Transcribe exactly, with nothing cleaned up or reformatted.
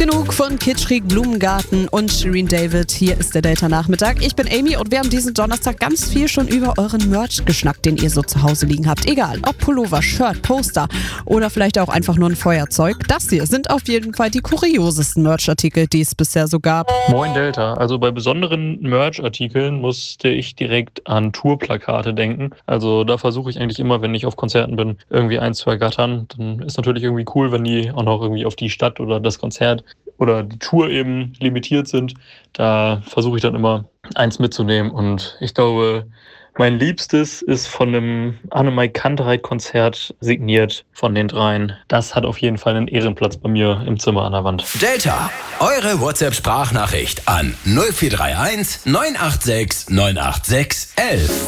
Genug von Kitschkrieg, Blumengarten und Shirin David. Hier ist der Delta-Nachmittag. Ich bin Amy und wir haben diesen Donnerstag ganz viel schon über euren Merch geschnackt, den ihr so zu Hause liegen habt. Egal, ob Pullover, Shirt, Poster oder vielleicht auch einfach nur ein Feuerzeug. Das hier sind auf jeden Fall die kuriosesten Merch-Artikel, die es bisher so gab. Moin Delta. Also bei besonderen Merch-Artikeln musste ich direkt an Tourplakate denken. Also da versuche ich eigentlich immer, wenn ich auf Konzerten bin, irgendwie eins zu ergattern. Dann ist natürlich irgendwie cool, wenn die auch noch irgendwie auf die Stadt oder das Konzert oder die Tour eben limitiert sind. Da versuche ich dann immer eins mitzunehmen. Und ich glaube, mein Liebstes ist von einem Annemai Kantereit-Konzert signiert von den dreien. Das hat auf jeden Fall einen Ehrenplatz bei mir im Zimmer an der Wand. Delta, eure WhatsApp-Sprachnachricht an null vier drei eins neun acht sechs neun acht sechs eins eins.